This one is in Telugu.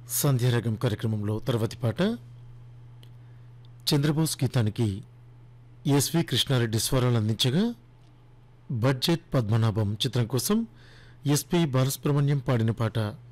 సంధ్యారాగం కార్యక్రమంలో తర్వాతి పాట చంద్రబోస్ గీతానికి ఎస్వి కృష్ణారెడ్డి స్వరాలు అందించగా బడ్జెట్ పద్మనాభం చిత్రం కోసం ఎస్పి బాలసుబ్రహ్మణ్యం పాడిన పాట.